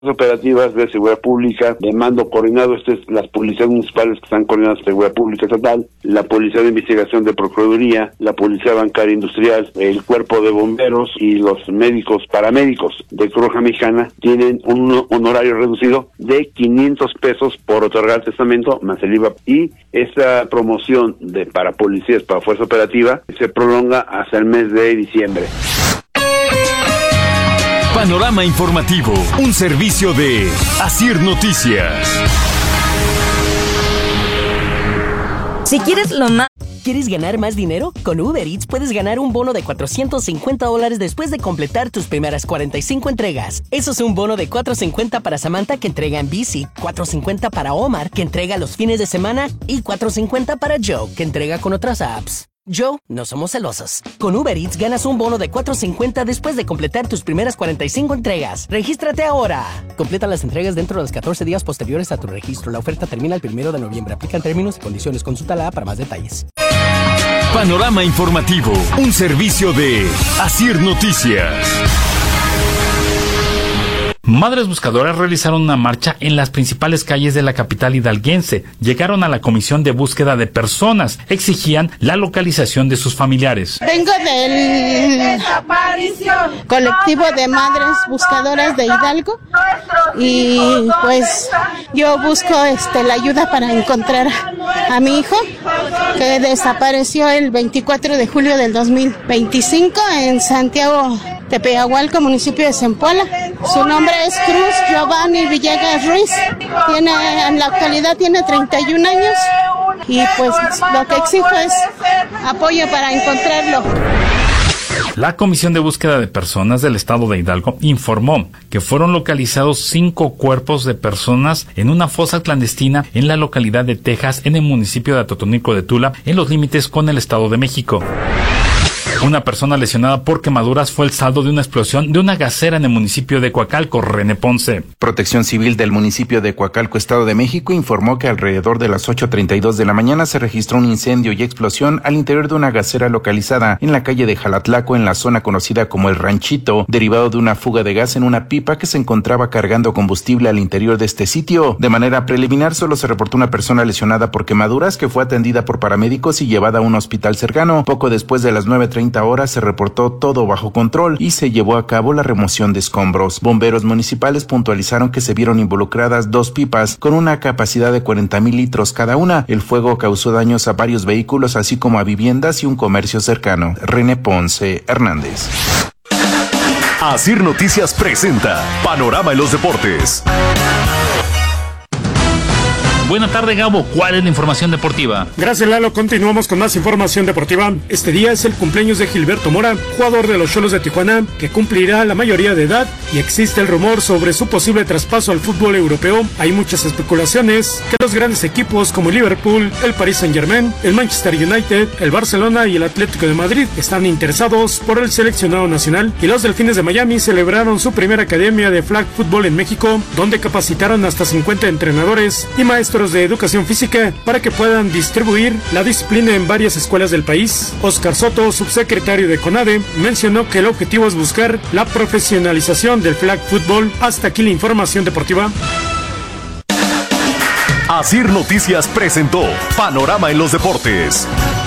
operativas de seguridad pública de mando coordinado, las policías municipales que están coordinadas de seguridad pública estatal, la policía de investigación de procuraduría, la policía bancaria industrial, el cuerpo de bomberos y los médicos paramédicos de Cruz Roja Mexicana tienen un honorario reducido de 500 pesos por otorgar testamento más el IVA, y esta promoción para policías, para fuerza operativa, se prolonga hasta el mes de diciembre. Panorama informativo, un servicio de Asir Noticias. Si quieres ¿Quieres ganar más dinero? Con Uber Eats puedes ganar un bono de $450 después de completar tus primeras 45 entregas. Eso es un bono de $450 para Samantha, que entrega en bici, $450 para Omar, que entrega los fines de semana, y $450 para Joe, que entrega con otras apps. Joe, no somos celosos. Con Uber Eats ganas un bono de $450 después de completar tus primeras 45 entregas. ¡Regístrate ahora! Completa las entregas dentro de los 14 días posteriores a tu registro. La oferta termina el 1 de noviembre. Aplican términos y condiciones. Consulta la app para más detalles. Panorama informativo, un servicio de Asir Noticias. Madres buscadoras realizaron una marcha en las principales calles de la capital hidalguense. Llegaron a la Comisión de Búsqueda de Personas. Exigían la localización de sus familiares. Vengo del colectivo de Madres Buscadoras de Hidalgo y pues yo busco la ayuda para encontrar a mi hijo, que desapareció el 24 de julio del 2025 en Santiago Tepeyahualco, municipio de Zempoala. Su nombre es Cruz Giovanni Villegas Ruiz. En la actualidad tiene 31 años y pues lo que exijo es apoyo para encontrarlo. La Comisión de Búsqueda de Personas del Estado de Hidalgo informó que fueron localizados 5 cuerpos de personas en una fosa clandestina en la localidad de Texas, en el municipio de Atotonilco de Tula, en los límites con el Estado de México. Una persona lesionada por quemaduras fue el saldo de una explosión de una gasera en el municipio de Coacalco. René Ponce. Protección Civil del municipio de Coacalco, Estado de México, informó que alrededor de las 8:32 de la mañana se registró un incendio y explosión al interior de una gasera localizada en la calle de Jalatlaco, en la zona conocida como El Ranchito, derivado de una fuga de gas en una pipa que se encontraba cargando combustible al interior de este sitio. De manera preliminar, solo se reportó una persona lesionada por quemaduras, que fue atendida por paramédicos y llevada a un hospital cercano. Poco después de las 9:30 horas se reportó todo bajo control y se llevó a cabo la remoción de escombros. Bomberos municipales puntualizaron que se vieron involucradas 2 pipas con una capacidad de 40,000 litros cada una. El fuego causó daños a varios vehículos, así como a viviendas y un comercio cercano. René Ponce Hernández. Asir Noticias presenta Panorama en los Deportes. Buenas tardes, Gabo. ¿Cuál es la información deportiva? Gracias, Lalo. Continuamos con más información deportiva. Este día es el cumpleaños de Gilberto Mora, jugador de los Xolos de Tijuana, que cumplirá la mayoría de edad, y existe el rumor sobre su posible traspaso al fútbol europeo. Hay muchas especulaciones que los grandes equipos como el Liverpool, el Paris Saint-Germain, el Manchester United, el Barcelona y el Atlético de Madrid están interesados por el seleccionado nacional, y los Delfines de Miami celebraron su primera academia de flag football en México, donde capacitaron hasta 50 entrenadores y maestros de educación física para que puedan distribuir la disciplina en varias escuelas del país. Oscar Soto, subsecretario de CONADE, mencionó que el objetivo es buscar la profesionalización del flag football. Hasta aquí la información deportiva. Asir Noticias presentó Panorama en los Deportes.